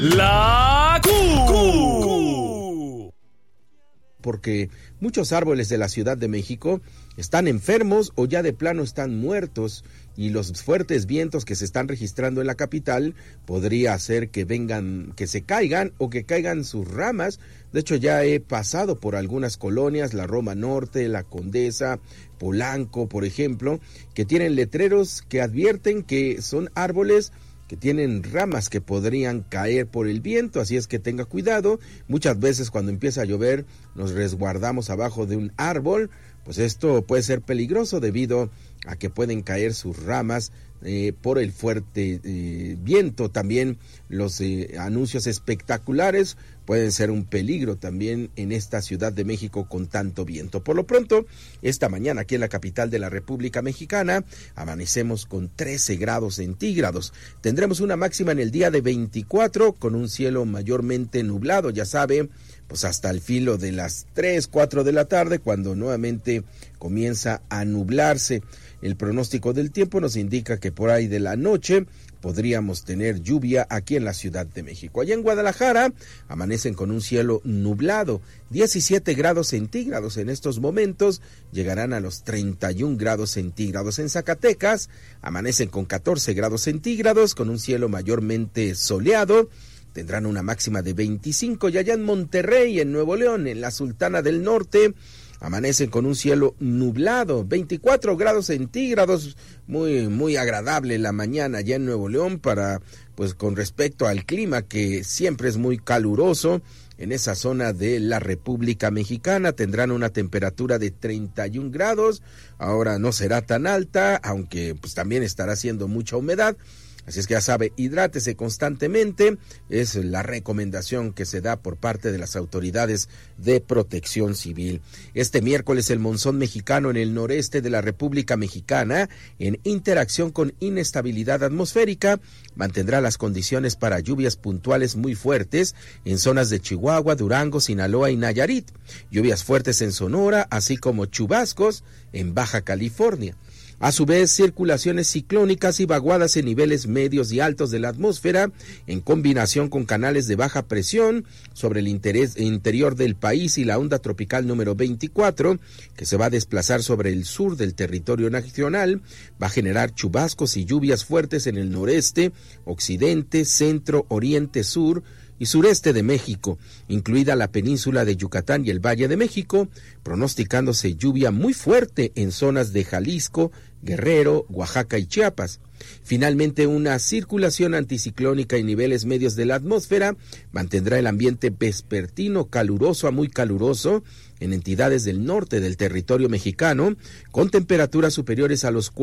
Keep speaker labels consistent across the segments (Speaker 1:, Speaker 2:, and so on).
Speaker 1: La Q.
Speaker 2: Porque muchos árboles de la Ciudad de México están enfermos o ya de plano están muertos, y los fuertes vientos que se están registrando en la capital podría hacer que se caigan o que caigan sus ramas. De hecho, ya he pasado por algunas colonias, la Roma Norte, la Condesa, Polanco, por ejemplo, que tienen letreros que advierten que son árboles que tienen ramas que podrían caer por el viento, así es que tenga cuidado. Muchas veces cuando empieza a llover nos resguardamos abajo de un árbol, pues esto puede ser peligroso debido a que pueden caer sus ramas por el fuerte viento. También los anuncios espectaculares pueden ser un peligro también en esta Ciudad de México con tanto viento. Por lo pronto, esta mañana aquí en la capital de la República Mexicana amanecemos con 13 grados centígrados. Tendremos una máxima en el día de 24 con un cielo mayormente nublado, ya sabe, pues hasta el filo de las 3, 4 de la tarde, cuando nuevamente comienza a nublarse. El pronóstico del tiempo nos indica que por ahí de la noche podríamos tener lluvia aquí en la Ciudad de México. Allá en Guadalajara amanecen con un cielo nublado, 17 grados centígrados en estos momentos, llegarán a los 31 grados centígrados. En Zacatecas amanecen con 14 grados centígrados, con un cielo mayormente soleado, tendrán una máxima de 25, y allá en Monterrey, en Nuevo León, en la Sultana del Norte, amanecen con un cielo nublado, 24 grados centígrados, muy agradable la mañana allá en Nuevo León pues con respecto al clima que siempre es muy caluroso. En esa zona de la República Mexicana tendrán una temperatura de 31 grados, ahora no será tan alta, aunque pues también estará haciendo mucha humedad. Así es que ya sabe, hidrátese constantemente, es la recomendación que se da por parte de las autoridades de protección civil. Este miércoles el monzón mexicano en el noreste de la República Mexicana, en interacción con inestabilidad atmosférica, mantendrá las condiciones para lluvias puntuales muy fuertes en zonas de Chihuahua, Durango, Sinaloa y Nayarit, lluvias fuertes en Sonora, así como chubascos en Baja California. A su vez, circulaciones ciclónicas y vaguadas en niveles medios y altos de la atmósfera, en combinación con canales de baja presión sobre el interior del país y la onda tropical número 24, que se va a desplazar sobre el sur del territorio nacional, va a generar chubascos y lluvias fuertes en el noreste, occidente, centro, oriente, sur y sureste de México, incluida la península de Yucatán y el Valle de México, pronosticándose lluvia muy fuerte en zonas de Jalisco, Guerrero, Oaxaca y Chiapas. Finalmente, una circulación anticiclónica en niveles medios de la atmósfera mantendrá el ambiente vespertino caluroso a muy caluroso en entidades del norte del territorio mexicano, con temperaturas superiores a los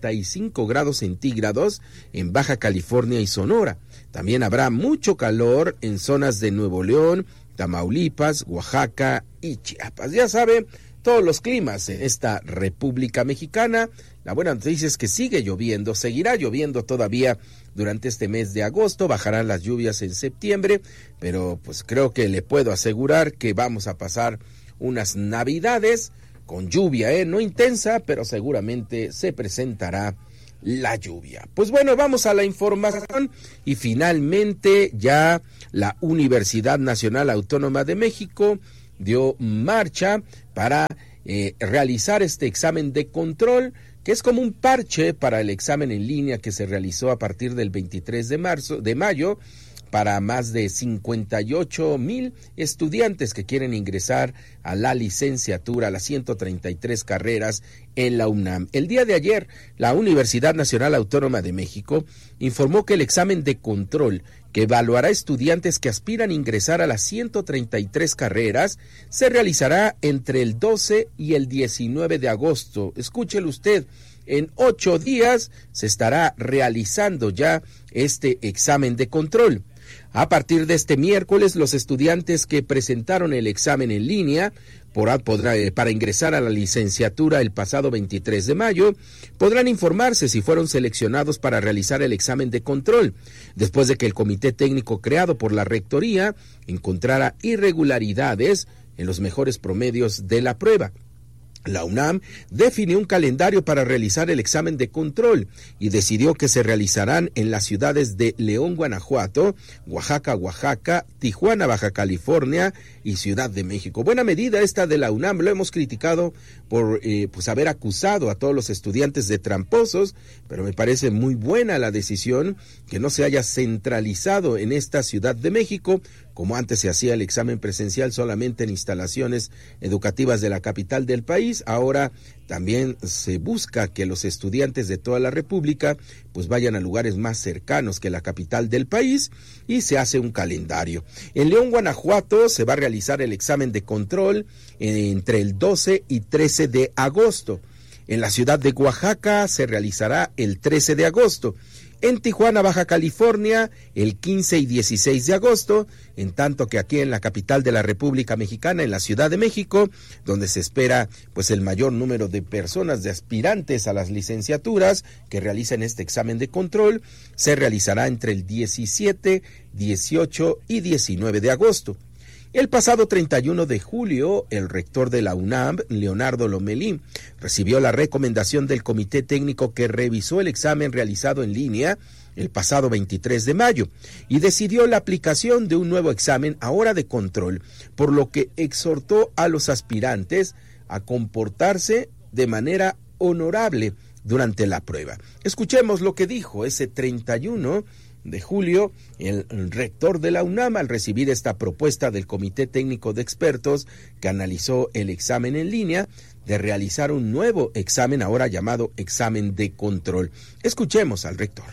Speaker 2: 45 grados centígrados en Baja California y Sonora. También habrá mucho calor en zonas de Nuevo León, Tamaulipas, Oaxaca y Chiapas. Ya sabe, todos los climas en esta República Mexicana. La buena noticia es que sigue lloviendo, seguirá lloviendo todavía durante este mes de agosto, bajarán las lluvias en septiembre, pero pues creo que le puedo asegurar que vamos a pasar unas navidades con lluvia, no intensa, pero seguramente se presentará la lluvia. Pues bueno, vamos a la información y finalmente ya la Universidad Nacional Autónoma de México dio marcha para realizar este examen de control, que es como un parche para el examen en línea que se realizó a partir del 23 de mayo para más de 58,000 estudiantes que quieren ingresar a la licenciatura, a las 133 carreras en la UNAM. El día de ayer, la Universidad Nacional Autónoma de México informó que el examen de control, que evaluará estudiantes que aspiran a ingresar a las 133 carreras, se realizará entre el 12 y el 19 de agosto. Escúchelo usted, en 8 días se estará realizando ya este examen de control. A partir de este miércoles, los estudiantes que presentaron el examen en línea para ingresar a la licenciatura el pasado 23 de mayo, podrán informarse si fueron seleccionados para realizar el examen de control, después de que el comité técnico creado por la rectoría encontrara irregularidades en los mejores promedios de la prueba. La UNAM definió un calendario para realizar el examen de control y decidió que se realizarán en las ciudades de León, Guanajuato, Oaxaca, Tijuana, Baja California y Ciudad de México. Buena medida esta de la UNAM, lo hemos criticado por haber acusado a todos los estudiantes de tramposos, pero me parece muy buena la decisión que no se haya centralizado en esta Ciudad de México, como antes se hacía el examen presencial solamente en instalaciones educativas de la capital del país. Ahora también se busca que los estudiantes de toda la República pues vayan a lugares más cercanos que la capital del país y se hace un calendario. En León, Guanajuato, se va a realizar el examen de control entre el 12 y 13 de agosto. En la ciudad de Oaxaca se realizará el 13 de agosto. En Tijuana, Baja California, el 15 y 16 de agosto, en tanto que aquí en la capital de la República Mexicana, en la Ciudad de México, donde se espera pues el mayor número de personas, de aspirantes a las licenciaturas que realicen este examen de control, se realizará entre el 17, 18 y 19 de agosto. El pasado 31 de julio, el rector de la UNAM, Leonardo Lomelí, recibió la recomendación del comité técnico que revisó el examen realizado en línea el pasado 23 de mayo y decidió la aplicación de un nuevo examen ahora de control, por lo que exhortó a los aspirantes a comportarse de manera honorable durante la prueba. Escuchemos lo que dijo ese 31 de julio, el rector de la UNAM al recibir esta propuesta del Comité Técnico de Expertos que analizó el examen en línea de realizar un nuevo examen ahora llamado examen de control. Escuchemos al rector.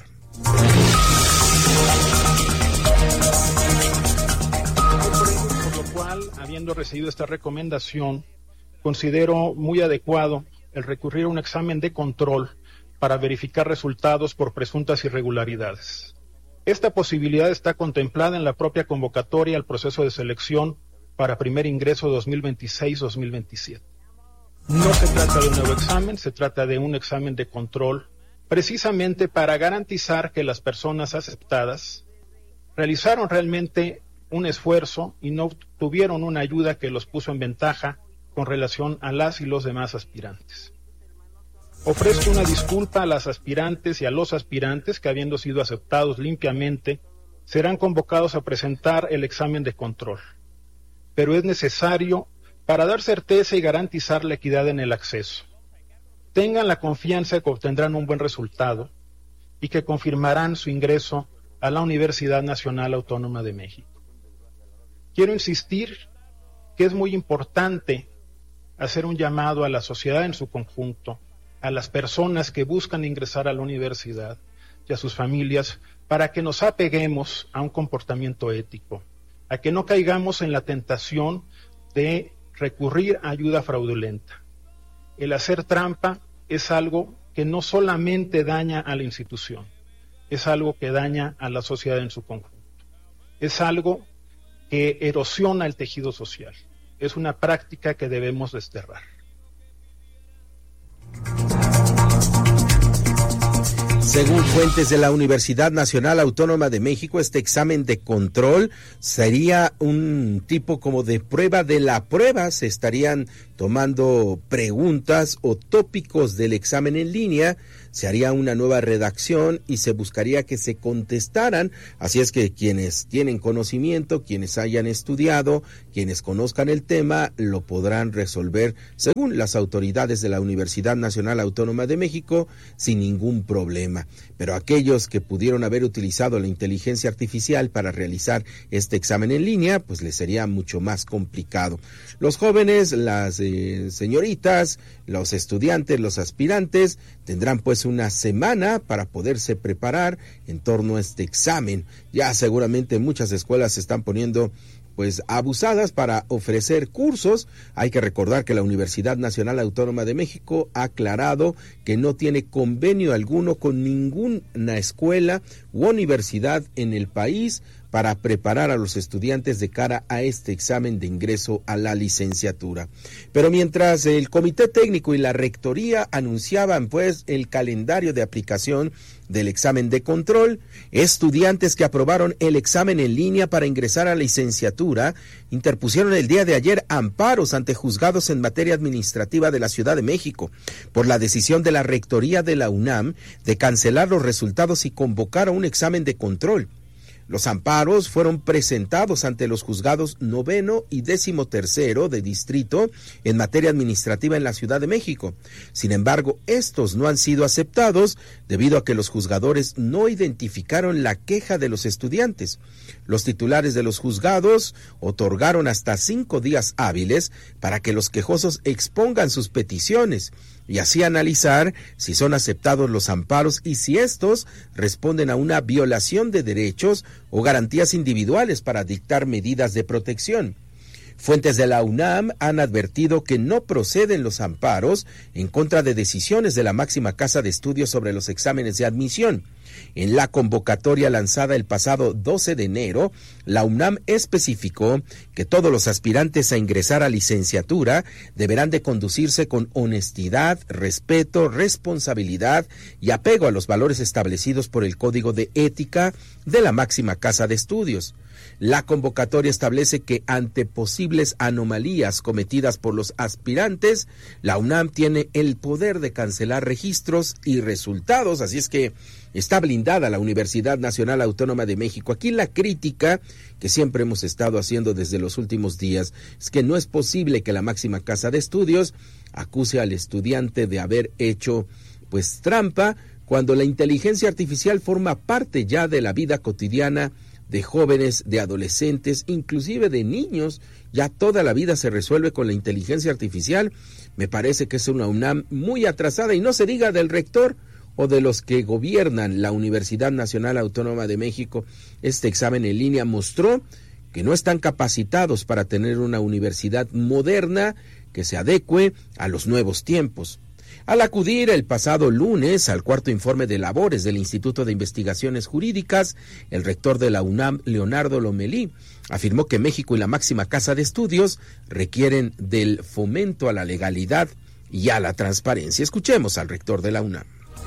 Speaker 3: Por lo cual, habiendo recibido esta recomendación, considero muy adecuado el recurrir a un examen de control para verificar resultados por presuntas irregularidades. Esta posibilidad está contemplada en la propia convocatoria al proceso de selección para primer ingreso 2026-2027. No se trata de un nuevo examen, se trata de un examen de control, precisamente para garantizar que las personas aceptadas realizaron realmente un esfuerzo y no tuvieron una ayuda que los puso en ventaja con relación a las y los demás aspirantes. Ofrezco una disculpa a las aspirantes y a los aspirantes que, habiendo sido aceptados limpiamente, serán convocados a presentar el examen de control. Pero es necesario para dar certeza y garantizar la equidad en el acceso. Tengan la confianza de que obtendrán un buen resultado y que confirmarán su ingreso a la Universidad Nacional Autónoma de México. Quiero insistir que es muy importante hacer un llamado a la sociedad en su conjunto, a las personas que buscan ingresar a la universidad y a sus familias, para que nos apeguemos a un comportamiento ético, a que no caigamos en la tentación de recurrir a ayuda fraudulenta. El hacer trampa es algo que no solamente daña a la institución, es algo que daña a la sociedad en su conjunto, es algo que erosiona el tejido social, es una práctica que debemos desterrar.
Speaker 2: Según fuentes de la Universidad Nacional Autónoma de México, este examen de control sería un tipo como de prueba de la prueba. Se estarían tomando preguntas o tópicos del examen en línea, se haría una nueva redacción y se buscaría que se contestaran. Así es que quienes tienen conocimiento, quienes hayan estudiado, quienes conozcan el tema, lo podrán resolver según las autoridades de la Universidad Nacional Autónoma de México sin ningún problema. Pero aquellos que pudieron haber utilizado la inteligencia artificial para realizar este examen en línea, pues les sería mucho más complicado. Los jóvenes, las señoritas, los estudiantes, los aspirantes, tendrán pues una semana para poderse preparar en torno a este examen. Ya seguramente muchas escuelas se están poniendo pues abusadas para ofrecer cursos. Hay que recordar que la Universidad Nacional Autónoma de México ha aclarado que no tiene convenio alguno con ninguna escuela u universidad en el país para preparar a los estudiantes de cara a este examen de ingreso a la licenciatura. Pero mientras el Comité Técnico y la Rectoría anunciaban pues el calendario de aplicación del examen de control, estudiantes que aprobaron el examen en línea para ingresar a la licenciatura interpusieron el día de ayer amparos ante juzgados en materia administrativa de la Ciudad de México por la decisión de la Rectoría de la UNAM de cancelar los resultados y convocar a un examen de control. Los amparos fueron presentados ante los juzgados 9º y 13º de distrito en materia administrativa en la Ciudad de México. Sin embargo, estos no han sido aceptados debido a que los juzgadores no identificaron la queja de los estudiantes. Los titulares de los juzgados otorgaron hasta 5 días hábiles para que los quejosos expongan sus peticiones y así analizar si son aceptados los amparos y si estos responden a una violación de derechos o garantías individuales para dictar medidas de protección. Fuentes de la UNAM han advertido que no proceden los amparos en contra de decisiones de la máxima casa de estudios sobre los exámenes de admisión. En la convocatoria lanzada el pasado 12 de enero, la UNAM especificó que todos los aspirantes a ingresar a licenciatura deberán de conducirse con honestidad, respeto, responsabilidad y apego a los valores establecidos por el Código de Ética de la máxima casa de estudios. La convocatoria establece que ante posibles anomalías cometidas por los aspirantes, la UNAM tiene el poder de cancelar registros y resultados, así es que está blindada la Universidad Nacional Autónoma de México. Aquí la crítica que siempre hemos estado haciendo desde los últimos días es que no es posible que la máxima casa de estudios acuse al estudiante de haber hecho pues trampa cuando la inteligencia artificial forma parte ya de la vida cotidiana de jóvenes, de adolescentes, inclusive de niños. Ya toda la vida se resuelve con la inteligencia artificial. Me parece que es una UNAM muy atrasada, y no se diga del rector o de los que gobiernan la Universidad Nacional Autónoma de México. Este examen en línea mostró que no están capacitados para tener una universidad moderna que se adecue a los nuevos tiempos. Al acudir el pasado lunes al cuarto informe de labores del Instituto de Investigaciones Jurídicas, el rector de la UNAM, Leonardo Lomelí, afirmó que México y la máxima casa de estudios requieren del fomento a la legalidad y a la transparencia. Escuchemos al rector de la UNAM.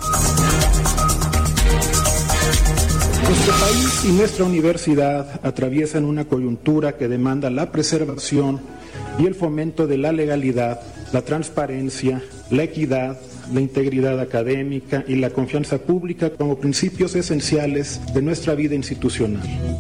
Speaker 3: Nuestro país y nuestra universidad atraviesan una coyuntura que demanda la preservación y el fomento de la legalidad, la transparencia, la equidad, la integridad académica y la confianza pública como principios esenciales de nuestra vida institucional.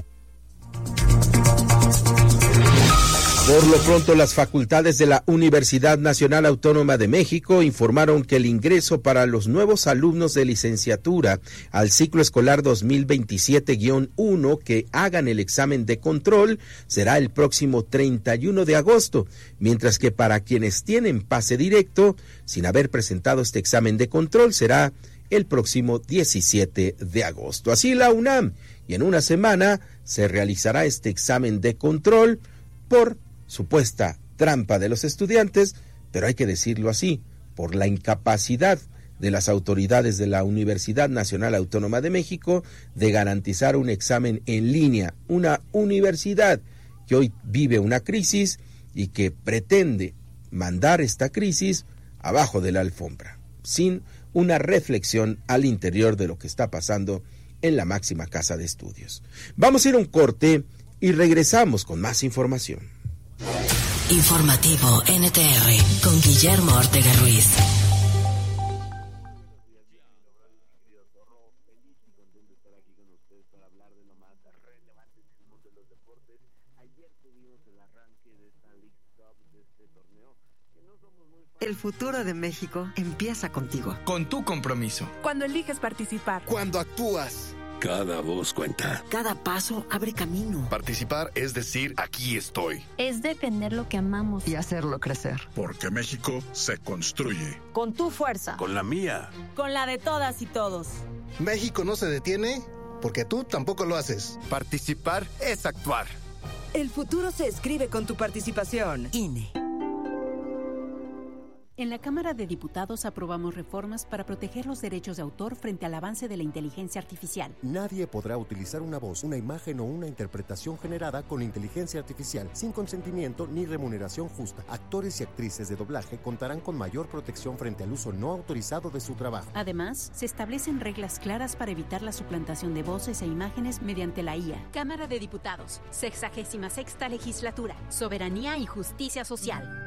Speaker 2: Por lo pronto, las facultades de la Universidad Nacional Autónoma de México informaron que el ingreso para los nuevos alumnos de licenciatura al ciclo escolar 2027-1 que hagan el examen de control será el próximo 31 de agosto, mientras que para quienes tienen pase directo, sin haber presentado este examen de control, será el próximo 17 de agosto. Así la UNAM, y en una semana se realizará este examen de control por supuesta trampa de los estudiantes, pero hay que decirlo así, por la incapacidad de las autoridades de la Universidad Nacional Autónoma de México de garantizar un examen en línea, una universidad que hoy vive una crisis y que pretende mandar esta crisis abajo de la alfombra, sin una reflexión al interior de lo que está pasando en la máxima casa de estudios. Vamos a ir a un corte y regresamos con más información.
Speaker 4: Informativo NTR con Guillermo Ortega Ruiz.
Speaker 5: El futuro de México empieza contigo.
Speaker 1: Con tu compromiso.
Speaker 6: Cuando eliges participar.
Speaker 7: Cuando actúas.
Speaker 8: Cada voz cuenta.
Speaker 5: Cada paso abre camino.
Speaker 7: Participar es decir, aquí estoy.
Speaker 9: Es defender lo que amamos.
Speaker 5: Y hacerlo crecer.
Speaker 10: Porque México se construye.
Speaker 6: Con tu fuerza.
Speaker 8: Con la mía.
Speaker 6: Con la de todas y todos.
Speaker 7: México no se detiene porque tú tampoco lo haces.
Speaker 8: Participar es actuar.
Speaker 6: El futuro se escribe con tu participación.
Speaker 5: INE.
Speaker 11: En la Cámara de Diputados aprobamos reformas para proteger los derechos de autor frente al avance de la inteligencia artificial.
Speaker 12: Nadie podrá utilizar una voz, una imagen o una interpretación generada con inteligencia artificial sin consentimiento ni remuneración justa. Actores y actrices de doblaje contarán con mayor protección frente al uso no autorizado de su trabajo.
Speaker 11: Además, se establecen reglas claras para evitar la suplantación de voces e imágenes mediante la IA.
Speaker 13: Cámara de Diputados, 66ª Legislatura, Soberanía y Justicia Social.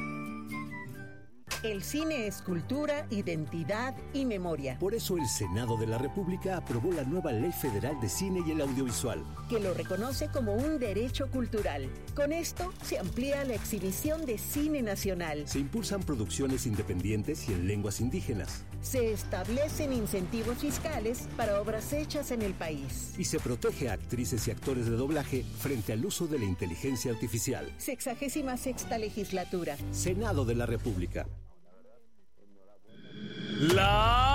Speaker 14: El cine es cultura, identidad y memoria.
Speaker 15: Por eso el Senado de la República aprobó la nueva Ley Federal de Cine y el Audiovisual,
Speaker 14: que lo reconoce como un derecho cultural. Con esto se amplía la exhibición de cine nacional.
Speaker 15: Se impulsan producciones independientes y en lenguas indígenas.
Speaker 14: Se establecen incentivos fiscales para obras hechas en el país.
Speaker 15: Y se protege a actrices y actores de doblaje frente al uso de la inteligencia artificial.
Speaker 14: 66ª Legislatura.
Speaker 15: Senado de la República.
Speaker 1: La